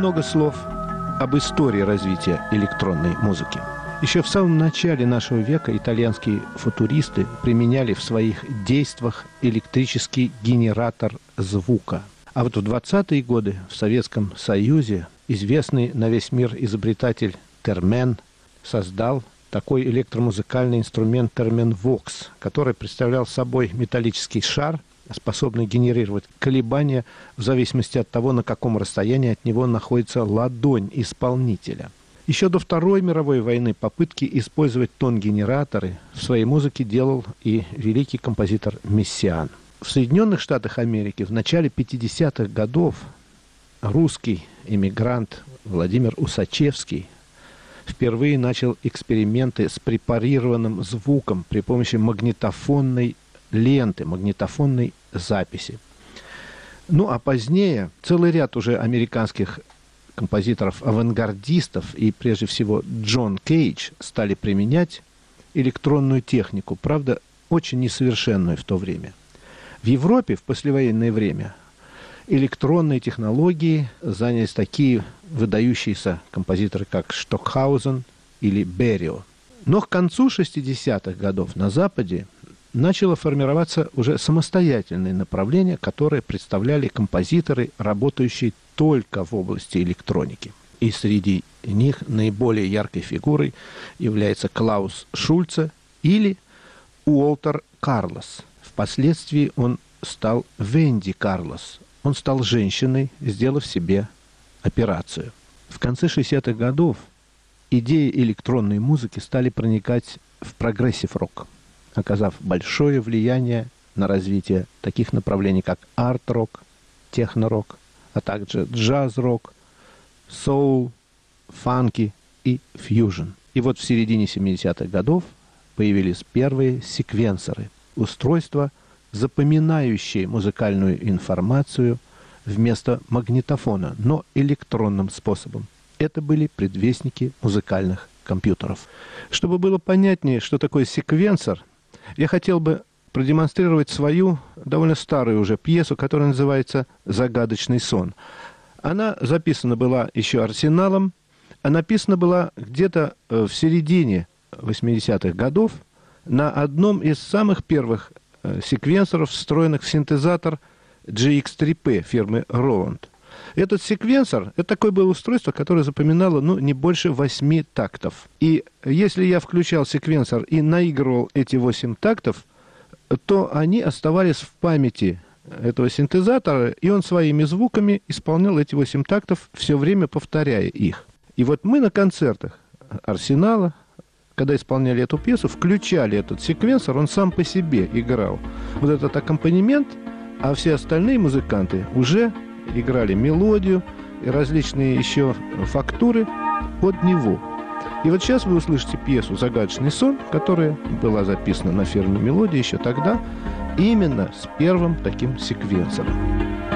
немного слов об истории развития электронной музыки. Еще в самом начале нашего века итальянские футуристы применяли в своих действиях электрический генератор звука. А вот в 20-е годы в Советском Союзе известный на весь мир изобретатель Термен создал такой электромузыкальный инструмент терменвокс, который представлял собой металлический шар, способный генерировать колебания в зависимости от того, на каком расстоянии от него находится ладонь исполнителя. Еще до Второй мировой войны попытки использовать тон-генераторы в своей музыке делал и великий композитор Мессиан. В Соединенных Штатах Америки в начале 50-х годов русский эмигрант Владимир Усачевский впервые начал эксперименты с препарированным звуком при помощи магнитофонной ленты, магнитофонной записи. Ну, а позднее целый ряд уже американских композиторов-авангардистов и, прежде всего, Джон Кейдж стали применять электронную технику, правда, очень несовершенную в то время. В Европе в послевоенное время электронные технологии занялись такие выдающиеся композиторы, как Штокхаузен или Берио. Но к концу 60-х годов на Западе начало формироваться уже самостоятельные направления, которые представляли композиторы, работающие только в области электроники. И среди них наиболее яркой фигурой является Клаус Шульце или Уолтер Карлос. Впоследствии он стал Венди Карлос. Он стал женщиной, сделав себе операцию. В конце 60-х годов идеи электронной музыки стали проникать в прогрессив-рок, оказав большое влияние на развитие таких направлений, как арт-рок, техно-рок, а также джаз-рок, соул, фанки и фьюжн. И вот в середине 70-х годов появились первые секвенсоры, устройства, запоминающие музыкальную информацию вместо магнитофона, но электронным способом. Это были предвестники музыкальных компьютеров. Чтобы было понятнее, что такое секвенсор, я хотел бы продемонстрировать свою довольно старую уже пьесу, которая называется «Загадочный сон». Она записана была еще Арсеналом, а написана была где-то в середине 80-х годов на одном из самых первых секвенсоров, встроенных в синтезатор GX3P фирмы Roland. Этот секвенсор, это такое было устройство, которое запоминало, не больше 8 тактов. И если я включал секвенсор и наигрывал эти 8 тактов, то они оставались в памяти этого синтезатора, и он своими звуками исполнял эти 8 тактов, все время повторяя их. И вот мы на концертах Арсенала, когда исполняли эту пьесу, включали этот секвенсор, он сам по себе играл вот этот аккомпанемент, а все остальные музыканты уже играли мелодию и различные еще фактуры под него. И вот сейчас вы услышите пьесу «Загадочный сон», которая была записана на фирме «Мелодия» еще тогда, именно с первым таким секвенсором.